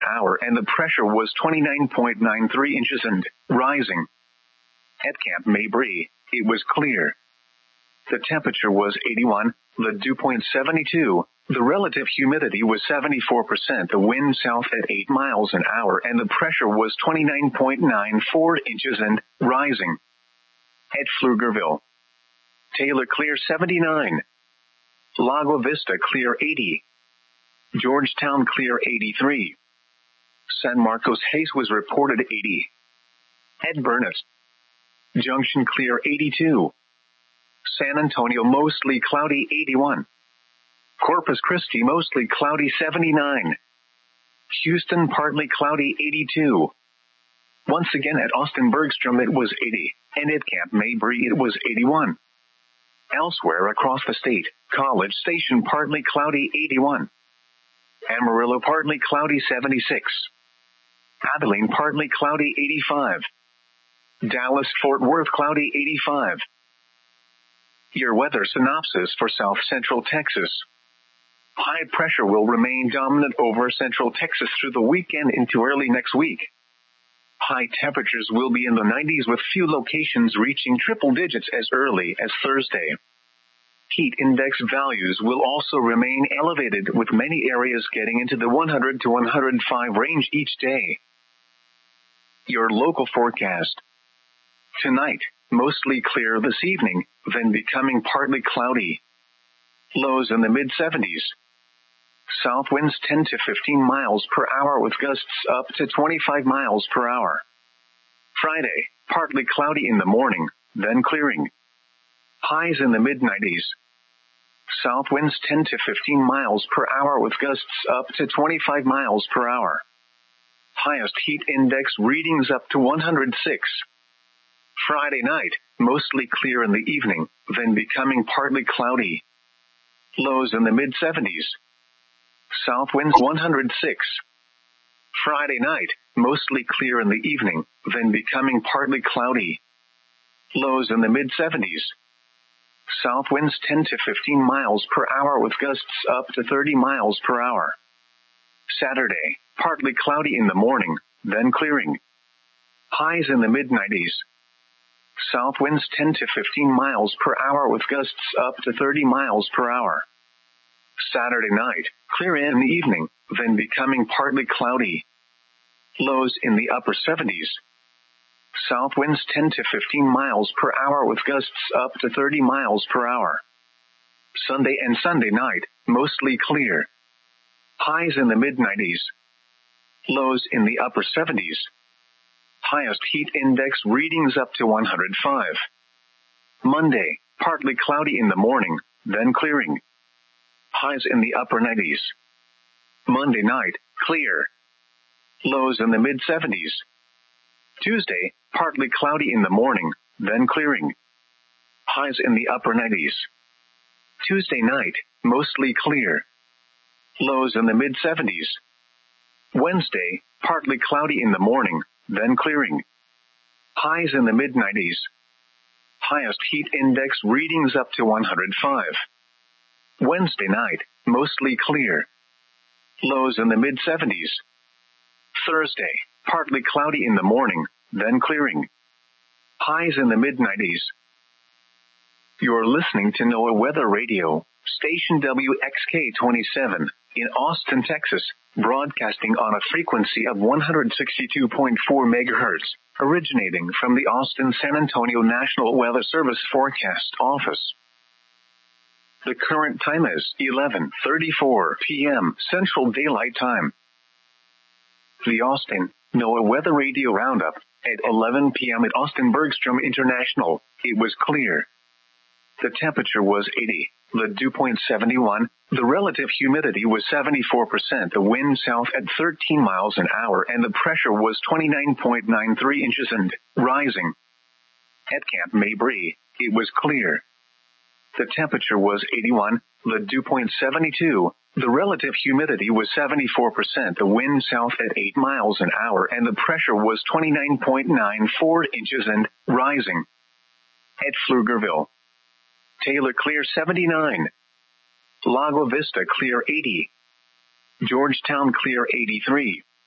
hour and the pressure was 29.93 inches and rising. At Camp Mabry, it was clear. The temperature was 81, the dew point 72, the relative humidity was 74%, the wind south at 8 miles an hour and the pressure was 29.94 inches and rising. At Pflugerville, Taylor clear 79, Lago Vista clear 80, Georgetown clear 83, San Marcos Hayes was reported 80, at Burnett, Junction clear 82, San Antonio mostly cloudy 81, Corpus Christi mostly cloudy 79, Houston partly cloudy 82. Once again at Austin Bergstrom it was 80, and at Camp Mabry it was 81. Elsewhere across the state, College Station partly cloudy 81, Amarillo partly cloudy 76, Abilene partly cloudy 85, Dallas-Fort Worth cloudy 85. Your weather synopsis for South Central Texas. High pressure will remain dominant over Central Texas through the weekend into early next week. High temperatures will be in the 90s with few locations reaching triple digits as early as Thursday. Heat index values will also remain elevated with many areas getting into the 100 to 105 range each day. Your local forecast. Tonight, mostly clear this evening, then becoming partly cloudy. Lows in the mid-70s. South winds 10 to 15 miles per hour with gusts up to 25 miles per hour. Friday, partly cloudy in the morning, then clearing. Highs in the mid-90s. South winds 10 to 15 miles per hour with gusts up to 25 miles per hour. Highest heat index readings up to 106. Friday night, mostly clear in the evening, then becoming partly cloudy. Lows in the mid-70s. South winds 106. Friday night, mostly clear in the evening, then becoming partly cloudy. Lows in the mid-70s. South winds 10 to 15 miles per hour with gusts up to 30 miles per hour. Saturday, partly cloudy in the morning, then clearing. Highs in the mid-90s. South winds 10 to 15 miles per hour with gusts up to 30 miles per hour. Saturday night, clear in the evening, then becoming partly cloudy. Lows in the upper 70s. South winds 10 to 15 miles per hour with gusts up to 30 miles per hour. Sunday and Sunday night, mostly clear. Highs in the mid-90s. Lows in the upper 70s. Highest heat index readings up to 105. Monday, partly cloudy in the morning, then clearing. Highs in the upper 90s. Monday night, clear. Lows in the mid-70s. Tuesday, partly cloudy in the morning, then clearing. Highs in the upper 90s. Tuesday night, mostly clear. Lows in the mid-70s. Wednesday, partly cloudy in the morning, then clearing. Highs in the mid-90s. Highest heat index readings up to 105. Wednesday night, mostly clear. Lows in the mid-70s. Thursday, partly cloudy in the morning, then clearing. Highs in the mid-90s. You're listening to NOAA Weather Radio, station WXK-27, in Austin, Texas, broadcasting on a frequency of 162.4 megahertz, originating from the Austin-San Antonio National Weather Service Forecast Office. The current time is 11:34 p.m. Central Daylight Time. The Austin NOAA Weather Radio Roundup. At 11 p.m. at Austin Bergstrom International, it was clear. The temperature was 80, the dew point 71, the relative humidity was 74%, the wind south at 13 miles an hour, and the pressure was 29.93 inches and rising. At Camp Mabry, it was clear. The temperature was 81, the dew point 72, the relative humidity was 74%, the wind south at 8 miles an hour, and the pressure was 29.94 inches and rising. At Pflugerville, Taylor clear 79, Lago Vista clear 80, Georgetown clear 83,